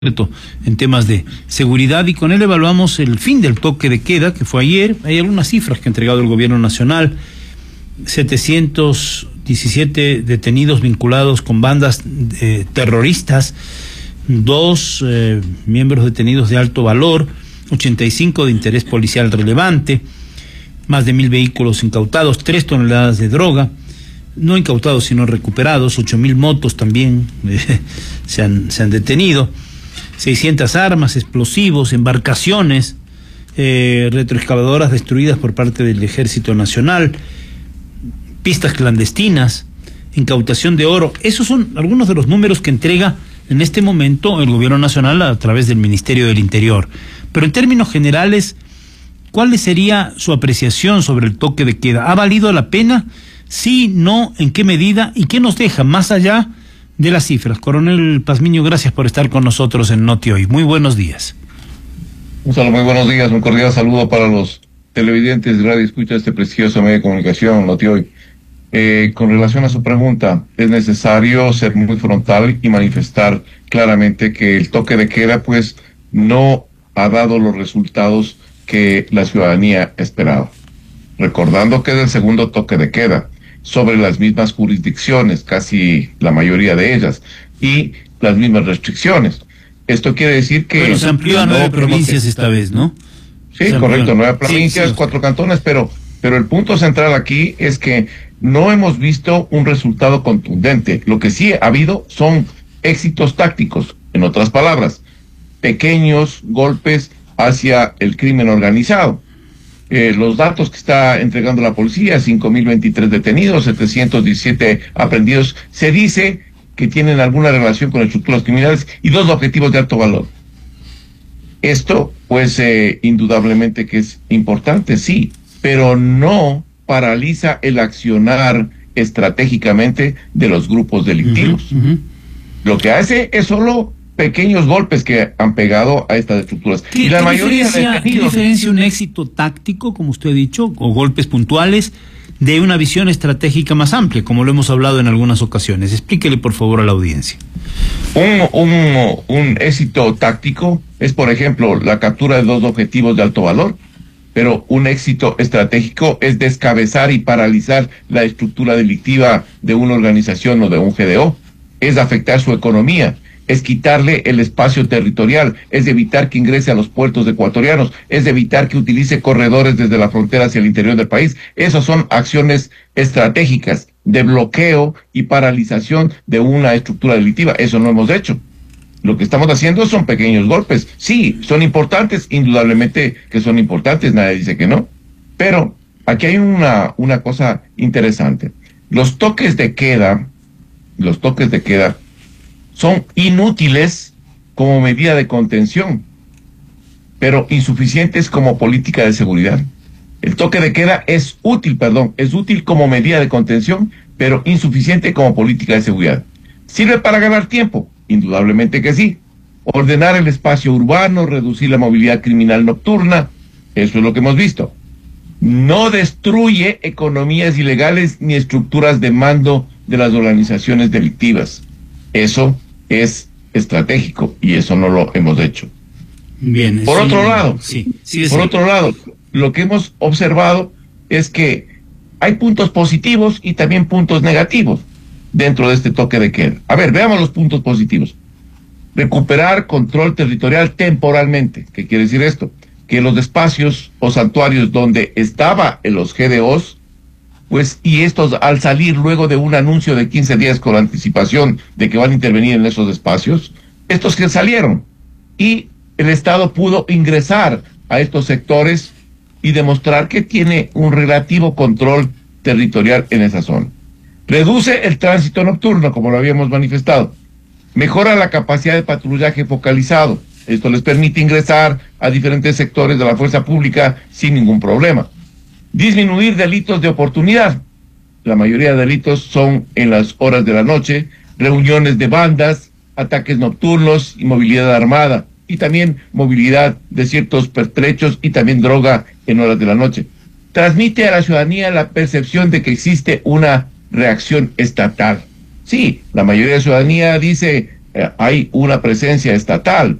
en temas de seguridad, y con él evaluamos el fin del toque de queda que fue ayer. Hay algunas cifras que ha entregado el gobierno nacional: 717 detenidos vinculados con bandas terroristas, 2 miembros detenidos de alto valor, 85 de interés policial relevante, más de 1,000 vehículos incautados, 3 toneladas de droga, no incautados sino recuperados, 8,000 motos también se han detenido, 600 armas, explosivos, embarcaciones, retroexcavadoras destruidas por parte del Ejército Nacional, pistas clandestinas, incautación de oro. Esos son algunos de los números que entrega en este momento el gobierno nacional a través del Ministerio del Interior. Pero en términos generales, ¿cuál sería su apreciación sobre el toque de queda? ¿Ha valido la pena? Sí, no, ¿en qué medida? ¿Y qué nos deja más allá de las cifras? Coronel Pazmiño, gracias por estar con nosotros en Noti Hoy. Muy buenos días. Un saludo, muy buenos días, un cordial saludo para los televidentes de Radio Escucha de este prestigioso medio de comunicación, Noti Hoy. Con relación a su pregunta, es necesario ser muy frontal y manifestar claramente que el toque de queda pues no ha dado los resultados que la ciudadanía esperaba. Recordando que es el segundo toque de queda sobre las mismas jurisdicciones, casi la mayoría de ellas, y las mismas restricciones. Esto quiere decir que... Pero se amplió a 9 provincias esta vez, ¿no? Sí, correcto, 9 provincias, sí. 4 cantones, pero el punto central aquí es que no hemos visto un resultado contundente. Lo que sí ha habido son éxitos tácticos, en otras palabras, pequeños golpes hacia el crimen organizado. Los datos que está entregando la policía: 5,023 detenidos, 717 aprehendidos, se dice que tienen alguna relación con estructuras criminales y 2 objetivos de alto valor. Esto, pues, indudablemente que es importante, sí, pero no paraliza el accionar estratégicamente de los grupos delictivos. Lo que hace es solo pequeños golpes que han pegado a estas estructuras. Y la mayoría de ¿qué diferencia un éxito táctico, como usted ha dicho, o golpes puntuales, de una visión estratégica más amplia, como lo hemos hablado en algunas ocasiones? Explíquele, por favor, a la audiencia. Un éxito táctico es, por ejemplo, la captura de 2 objetivos de alto valor, pero un éxito estratégico es descabezar y paralizar la estructura delictiva de una organización o de un GDO, es afectar su economía, es quitarle el espacio territorial, es evitar que ingrese a los puertos ecuatorianos, es evitar que utilice corredores desde la frontera hacia el interior del país. Esas son acciones estratégicas de bloqueo y paralización de una estructura delictiva. Eso no hemos hecho. Lo que estamos haciendo son pequeños golpes. Sí, son importantes, indudablemente que son importantes, nadie dice que no. Pero aquí hay una cosa interesante. Los toques de queda son inútiles como medida de contención, pero insuficientes como política de seguridad. El toque de queda es útil como medida de contención, pero insuficiente como política de seguridad. ¿Sirve para ganar tiempo? Indudablemente que sí. Ordenar el espacio urbano, reducir la movilidad criminal nocturna, eso es lo que hemos visto. No destruye economías ilegales ni estructuras de mando de las organizaciones delictivas. Eso es estratégico y eso no lo hemos hecho. Bien. Por otro lado, lo que hemos observado es que hay puntos positivos y también puntos negativos dentro de este toque de queda. A ver, veamos los puntos positivos. Recuperar control territorial temporalmente. ¿Qué quiere decir esto? Que los espacios o santuarios donde estaban los GDOs, pues, y estos al salir luego de un anuncio de 15 días con anticipación de que van a intervenir en esos espacios, estos que salieron, y el Estado pudo ingresar a estos sectores y demostrar que tiene un relativo control territorial en esa zona. Reduce el tránsito nocturno, como lo habíamos manifestado. Mejora la capacidad de patrullaje focalizado. Esto les permite ingresar a diferentes sectores de la fuerza pública sin ningún problema. Disminuir delitos de oportunidad. La mayoría de delitos son en las horas de la noche, reuniones de bandas, ataques nocturnos y movilidad armada, y también movilidad de ciertos pertrechos y también droga en horas de la noche. Transmite a la ciudadanía la percepción de que existe una reacción estatal. Sí, la mayoría de la ciudadanía dice hay una presencia estatal